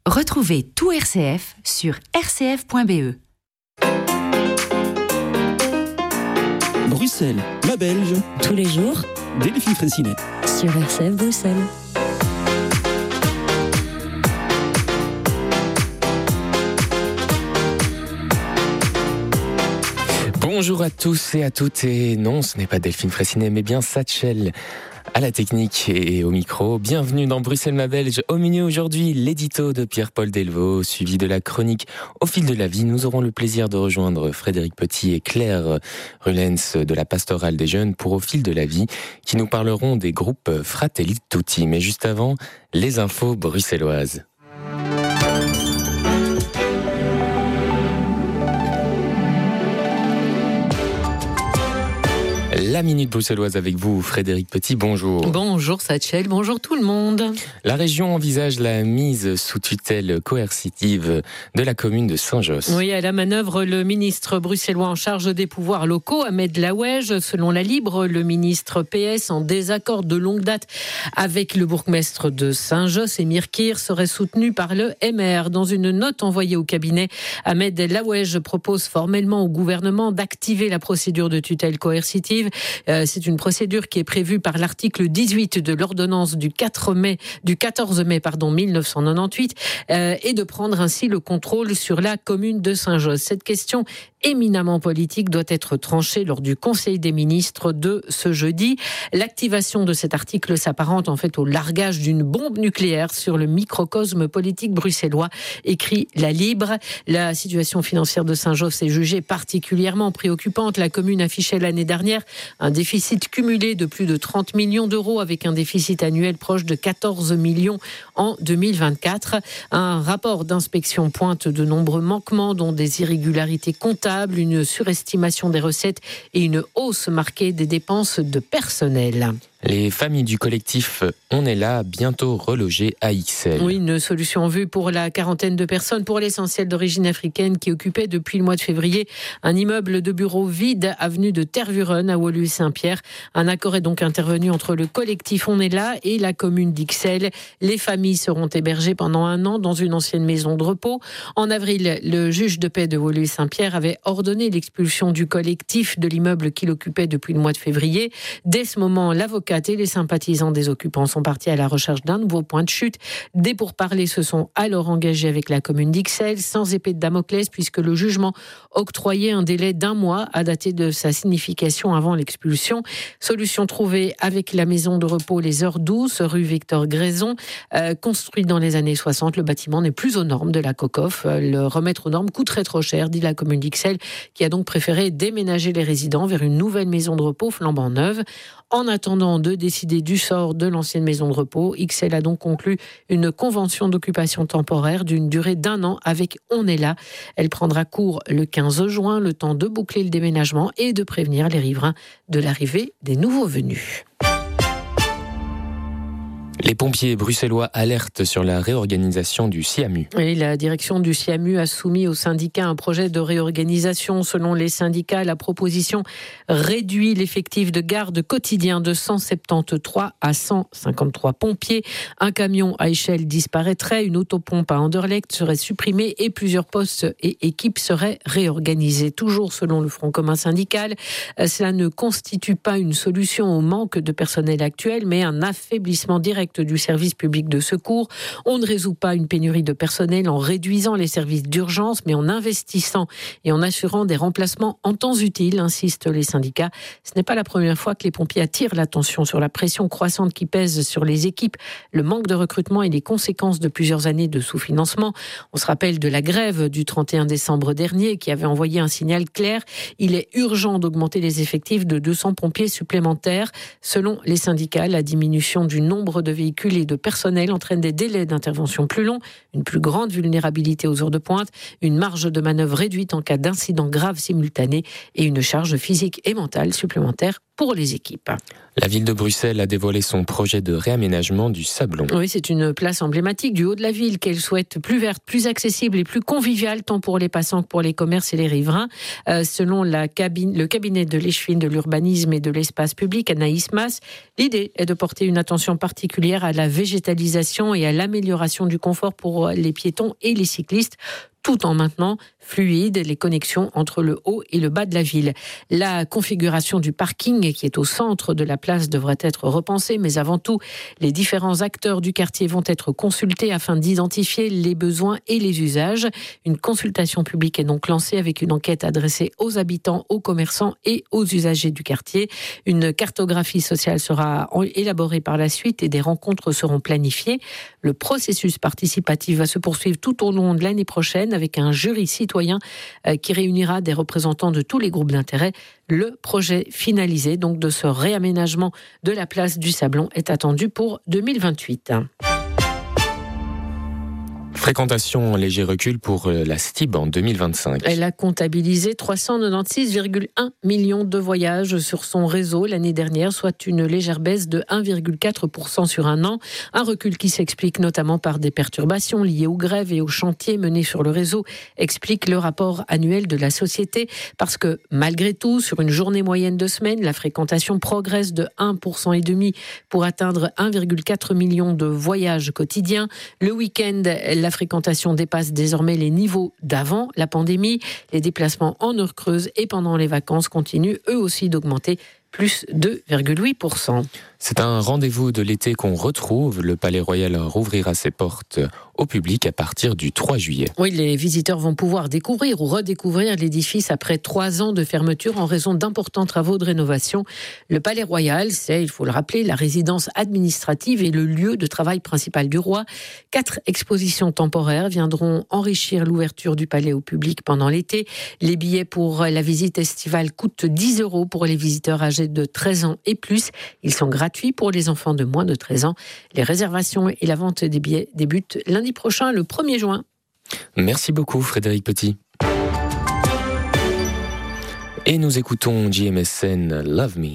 Retrouvez tout RCF sur rcf.be. Bruxelles, ma Belge. Tous les jours, Delphine Fraissinet. sur RCF Bruxelles. Bonjour à tous et à toutes, et non, ce n'est pas Delphine Fraissinet, mais bien Satchel à la technique et au micro. Bienvenue dans Bruxelles ma Belge. Au menu aujourd'hui, l'édito de Pierre-Paul Delvaux, suivi de la chronique Au fil de la vie. Nous aurons le plaisir de rejoindre Frédéric Petit et Claire Rulens de la Pastorale des Jeunes pour Au fil de la vie, qui nous parleront des groupes Fratelli Tutti. Mais juste avant, les infos bruxelloises. La Minute Bruxelloise avec vous, Frédéric Petit, bonjour. Bonjour Satchel, bonjour tout le monde. La région envisage la mise sous tutelle coercitive de la commune de Saint-Josse. Oui, à la manœuvre, le ministre bruxellois en charge des pouvoirs locaux, Ahmed Laouej. Selon la Libre, le ministre PS, en désaccord de longue date avec le bourgmestre de Saint-Josse, Émir Kir, serait soutenu par le MR. Dans une note envoyée au cabinet, Ahmed Laouej propose formellement au gouvernement d'activer la procédure de tutelle coercitive. C'est une procédure qui est prévue par l'article 18 de l'ordonnance du 14 mai 1998 et de prendre ainsi le contrôle sur la commune de Saint-Josse. Cette question éminemment politique doit être tranchée lors du Conseil des ministres de ce jeudi. L'activation de cet article s'apparente en fait au largage d'une bombe nucléaire sur le microcosme politique bruxellois, écrit la Libre. La situation financière de Saint-Josse est jugée particulièrement préoccupante. La commune affichait l'année dernière un déficit cumulé de plus de 30 millions d'euros avec un déficit annuel proche de 14 millions en 2024. Un rapport d'inspection pointe de nombreux manquements, dont des irrégularités comptables, une surestimation des recettes et une hausse marquée des dépenses de personnel. Les familles du collectif On est là, bientôt relogées à Ixelles. Oui, une solution en vue pour la quarantaine de personnes, pour l'essentiel d'origine africaine, qui occupaient depuis le mois de février un immeuble de bureaux vide, avenue de Tervuren à Woluwe-Saint-Pierre. Un accord est donc intervenu entre le collectif On est là et la commune d'Ixelles. Les familles seront hébergées pendant 1 an dans une ancienne maison de repos. En avril, le juge de paix de Woluwe-Saint-Pierre avait ordonné l'expulsion du collectif de l'immeuble qu'il occupait depuis le mois de février. Dès ce moment, l'avocat et les sympathisants des occupants sont partis à la recherche d'un nouveau point de chute. Des pourparlers se sont alors engagés avec la commune d'Ixelles, sans épée de Damoclès, puisque le jugement octroyait un délai d'1 mois à dater de sa signification avant l'expulsion. Solution trouvée avec la maison de repos Les Heures Douces, rue Victor Gréson. Construit dans les années 60, le bâtiment n'est plus aux normes de la COCOF. Le remettre aux normes coûterait trop cher, dit la commune d'Ixelles, qui a donc préféré déménager les résidents vers une nouvelle maison de repos flambant neuve. En attendant de décider du sort de l'ancienne maison de repos, Ixelles a donc conclu une convention d'occupation temporaire d'une durée d'1 an avec On est là. Elle prendra cours le 15 juin, le temps de boucler le déménagement et de prévenir les riverains de l'arrivée des nouveaux venus. Les pompiers bruxellois alertent sur la réorganisation du SIAMU. Et la direction du SIAMU a soumis aux syndicats un projet de réorganisation. Selon les syndicats, la proposition réduit l'effectif de garde quotidien de 173 à 153 pompiers. Un camion à échelle disparaîtrait, une autopompe à Anderlecht serait supprimée et plusieurs postes et équipes seraient réorganisés. Toujours selon le Front commun syndical, cela ne constitue pas une solution au manque de personnel actuel, mais un affaiblissement direct du service public de secours. On ne résout pas une pénurie de personnel en réduisant les services d'urgence, mais en investissant et en assurant des remplacements en temps utile, insistent les syndicats. Ce n'est pas la première fois que les pompiers attirent l'attention sur la pression croissante qui pèse sur les équipes, le manque de recrutement et les conséquences de plusieurs années de sous-financement. On se rappelle de la grève du 31 décembre dernier qui avait envoyé un signal clair. Il est urgent d'augmenter les effectifs de 200 pompiers supplémentaires. Selon les syndicats, la diminution du nombre de véhicules et de personnel entraîne des délais d'intervention plus longs, une plus grande vulnérabilité aux heures de pointe, une marge de manœuvre réduite en cas d'incident grave simultané et une charge physique et mentale supplémentaire pour les équipes. La ville de Bruxelles a dévoilé son projet de réaménagement du Sablon. Oui, c'est une place emblématique du haut de la ville qu'elle souhaite plus verte, plus accessible et plus conviviale, tant pour les passants que pour les commerces et les riverains. Selon le cabinet de l'échevine de l'urbanisme et de l'espace public, Anaïs Mas, l'idée est de porter une attention particulière à la végétalisation et à l'amélioration du confort pour les piétons et les cyclistes, tout en maintenant fluide les connexions entre le haut et le bas de la ville. La configuration du parking qui est au centre de la place devrait être repensée, mais avant tout, les différents acteurs du quartier vont être consultés afin d'identifier les besoins et les usages. Une consultation publique est donc lancée avec une enquête adressée aux habitants, aux commerçants et aux usagers du quartier. Une cartographie sociale sera élaborée par la suite et des rencontres seront planifiées. Le processus participatif va se poursuivre tout au long de l'année prochaine avec un jury citoyen qui réunira des représentants de tous les groupes d'intérêt. Le projet finalisé donc de ce réaménagement de la place du Sablon est attendu pour 2028. Fréquentation en léger recul pour la STIB en 2025. Elle a comptabilisé 396,1 millions de voyages sur son réseau l'année dernière, soit une légère baisse de 1,4% sur un an. Un recul qui s'explique notamment par des perturbations liées aux grèves et aux chantiers menés sur le réseau, explique le rapport annuel de la société. Parce que malgré tout, sur une journée moyenne de semaine, la fréquentation progresse de 1,5% pour atteindre 1,4 million de voyages quotidiens. Le week-end, la fréquentation dépasse désormais les niveaux d'avant la pandémie. Les déplacements en heure creuse et pendant les vacances continuent eux aussi d'augmenter, plus 2,8%. C'est un rendez-vous de l'été qu'on retrouve. Le Palais Royal rouvrira ses portes au public à partir du 3 juillet. Oui, les visiteurs vont pouvoir découvrir ou redécouvrir l'édifice après 3 ans de fermeture en raison d'importants travaux de rénovation. Le Palais Royal, c'est, il faut le rappeler, la résidence administrative et le lieu de travail principal du roi. 4 expositions temporaires viendront enrichir l'ouverture du palais au public pendant l'été. Les billets pour la visite estivale coûtent 10 € pour les visiteurs âgés de 13 ans et plus. Ils sont gratuits pour les enfants de moins de 13 ans. Les réservations et la vente des billets débutent lundi prochain, le 1er juin. Merci beaucoup Frédéric Petit. Et nous écoutons JMSN Love Me.